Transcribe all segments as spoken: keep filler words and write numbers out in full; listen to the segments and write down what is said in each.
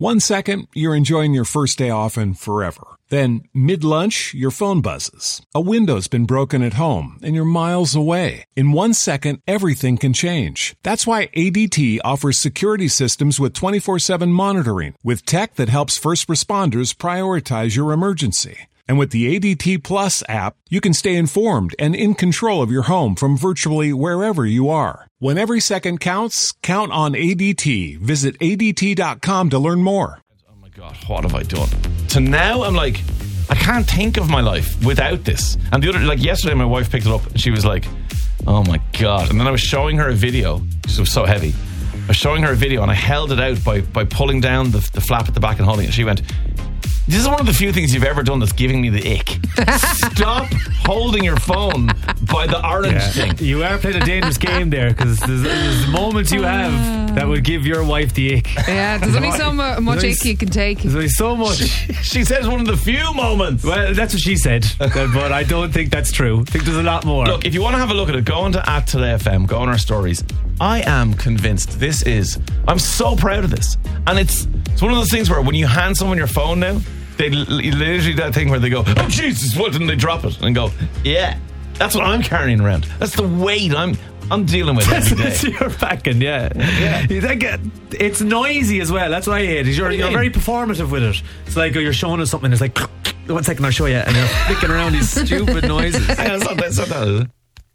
One second, you're enjoying your first day off and forever. Then, mid-lunch, your phone buzzes. A window's been broken at home, and you're miles away. In one second, everything can change. That's why A D T offers security systems with twenty-four seven monitoring, with tech that helps first responders prioritize your emergency. And with the A D T Plus app, you can stay informed and in control of your home from virtually wherever you are. When every second counts, count on A D T. Visit A D T dot com to learn more. Oh my God, what have I done? So now I'm like, I can't think of my life without this. And the other, like yesterday, my wife picked it up and she was like, oh my God. And then I was showing her a video, because it was so heavy. I was showing her a video and I held it out by, by pulling down the, the flap at the back and holding it. She went, this is one of the few things you've ever done that's giving me the ick. Stop holding your phone by the orange yeah. thing. You are playing a dangerous game there, because there's, there's moments you have that would give your wife the ick. Yeah, there's only so mu- much ick you can take. There's only so much. She, she says one of the few moments. Well, that's what she said, but I don't think that's true. I think there's a lot more. Look, if you want to have a look at it, go on to at Today F M, go on our stories. I am convinced this is, I'm so proud of this. And it's it's one of those things where when you hand someone your phone now, they literally that thing where they go, oh Jesus, what didn't they drop it? And go, yeah, that's what I'm carrying around. That's the weight I'm I'm dealing with every day. That's your packing, yeah. yeah. It's noisy as well. That's what I hate. You're, you're very performative with it. It's like you're showing us something. It's like, one second, I'll show you. And you're flicking around these stupid noises. Yeah, it's not that, it's not that, is it?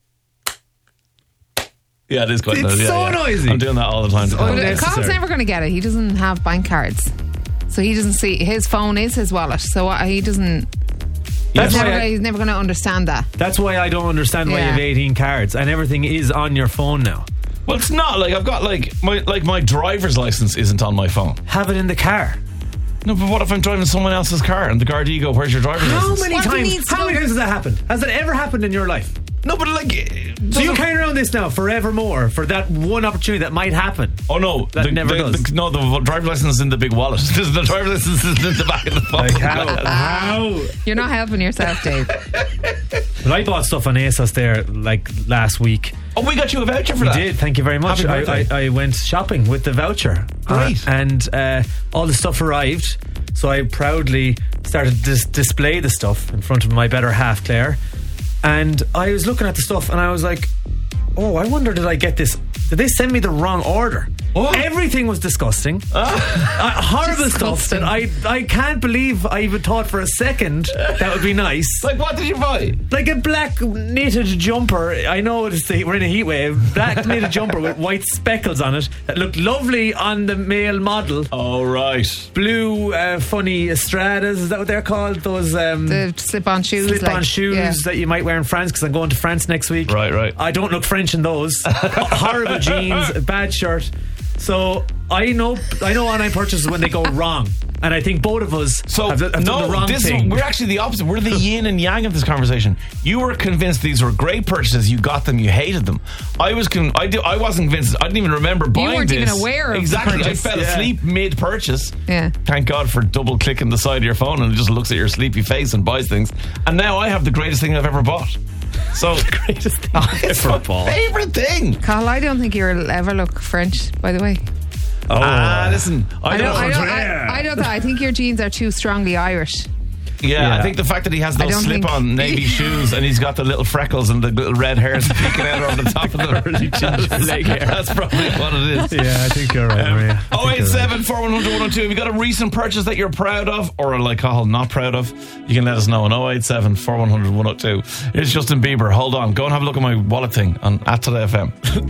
Yeah, it is quite it's noisy. It's so yeah, yeah. noisy. I'm doing that all the time. Well, Colin's never going to get it. He doesn't have bank cards. So he doesn't see, his phone is his wallet. So he doesn't, That's he's, why never, I, he's never going to understand that. That's why I don't understand why yeah. you have eighteen cards and everything is on your phone now. Well, it's not. Like, I've got, like, my like my driver's license isn't on my phone. Have it in the car. No, but what if I'm driving someone else's car and the Gardaí go, where's your driver's How license? Many what times, how many times has that happened? Has it ever happened in your life? No, but like... So you carry around this now forevermore for that one opportunity that might happen? Oh no, that the, never the, does. The, no, the driver's license is in the big wallet. The driver's license is in the back of the phone. Like how? how? You're not helping yourself, Dave. But I bought stuff on ASOS there like last week. Oh, we got you a voucher for we that. We did, thank you very much. I, I, I went shopping with the voucher. Great. Uh, and uh, all the stuff arrived. So I proudly started to dis- display the stuff in front of my better half, Claire. And I was looking at the stuff and I was like, oh, I wonder, did I get this? Did they send me the wrong order? Oh. Everything was disgusting. Ah. Uh, horrible disgusting. stuff that I I can't believe I even thought for a second that would be nice. Like, what did you buy? Like a black knitted jumper. I know it's the, we're in a heat wave. Black knitted jumper with white speckles on it that looked lovely on the male model. Oh, right. Blue, uh, funny Estradas. Is that what they're called? Those um, the slip-on shoes. Slip-on like, shoes yeah. that you might wear in France, because I'm going to France next week. Right, right. I don't look French in those. Horrible jeans, a bad shirt. So I know I know online purchases when they go wrong, and I think both of us so, have, have no, done the wrong this thing. Is, we're actually the opposite. We're the yin and yang of this conversation. You were convinced these were great purchases. You got them. You hated them. I was. Con- I, do, I wasn't convinced. I didn't even remember buying this. You weren't this. even aware of exactly. the purchase. I fell yeah. asleep mid-purchase. Yeah. Thank God for double clicking the side of your phone and it just looks at your sleepy face and buys things. And now I have the greatest thing I've ever bought. So the greatest thing I've ever bought. Favorite thing. Carl, I don't think you'll ever look French. By the way. Oh, ah, listen. I, I don't. I don't. I, I, I don't. I think your genes are too strongly Irish. Yeah, yeah, I think the fact that he has those slip-on navy shoes and he's got the little freckles and the little red hairs peeking out over the top of the really ginger leg hair. That's probably what it is. Yeah, I think you're right, um, Maria. oh eight seven, four one zero zero, one zero two. Have you got a recent purchase that you're proud of, or like Cathal, not proud of? You can let us know on oh eight seven, four one zero zero, one zero two. It's Justin Bieber. Hold on, go and have a look at my wallet thing on at Today F M.